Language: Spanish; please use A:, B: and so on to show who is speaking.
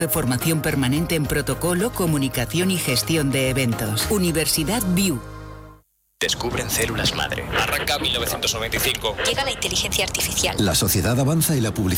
A: de formación permanente en protocolo, comunicación y gestión de eventos. Universidad VIU.
B: Descubren células madre. Arranca 1995.
C: Llega la inteligencia artificial.
D: La sociedad avanza y la publicidad